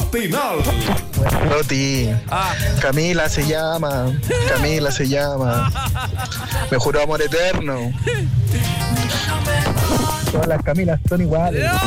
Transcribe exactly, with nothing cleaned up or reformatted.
matinal. Roti. Ah. Camila se llama. Camila se llama. Me juró amor eterno. Todas las Camilas son iguales. ¡No!